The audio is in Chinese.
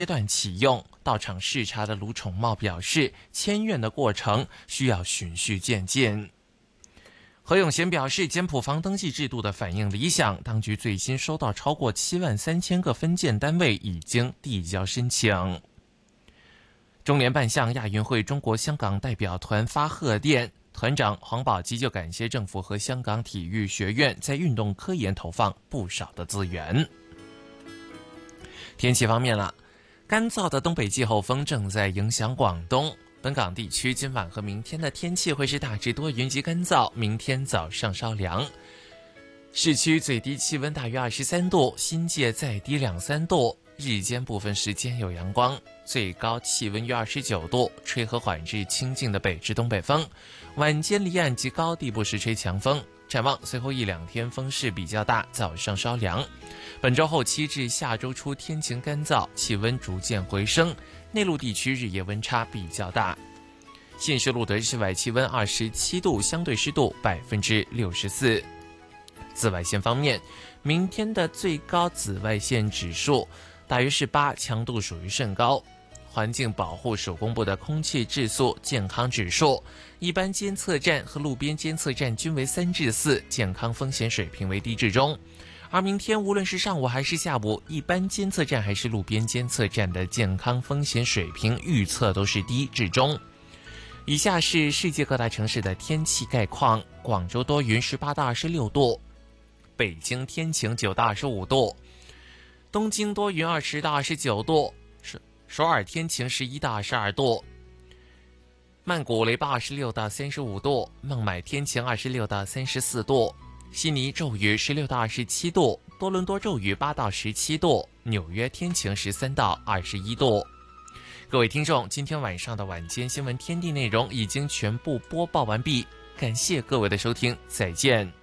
阶段启用。到场视察的卢宠茂表示，签院的过程需要循序渐进。何永贤表示，简埔房登记制度的反应理想，当局最新收到超过73000个分件单位已经递交申请。中联办向亚运会中国香港代表团发贺电，团长黄宝基就感谢政府和香港体育学院在运动科研投放不少的资源。天气方面了，干燥的东北季候风正在影响广东。本港地区今晚和明天的天气会是大致多云及干燥，明天早上稍凉。市区最低气温大约23度，新界再低2-3度，日间部分时间有阳光，最高气温约29度，吹和缓至清劲的北至东北风。晚间离岸及高地不时吹强风。展望随后1-2天风势比较大，早上稍凉。本周后期至下周初天晴干燥，气温逐渐回升，内陆地区日夜温差比较大。现时录得室外气温27度，相对湿度64%。紫外线方面，明天的最高紫外线指数大约是8，强度属于甚高。环境保护署公布的空气质素健康指数，一般监测站和路边监测站均为3至4，健康风险水平为低至中。而明天无论是上午还是下午，一般监测站还是路边监测站的健康风险水平预测都是低至中。以下是世界各大城市的天气概况：广州多云18到26度，北京天晴9到25度，东京多云20到29度，首尔天晴11到22度，曼谷雷暴26到35度，孟买天晴26到34度，悉尼骤雨16到27度，多伦多骤雨8到17度，纽约天晴13到21度。各位听众，今天晚上的晚间新闻天地内容已经全部播报完毕，感谢各位的收听，再见。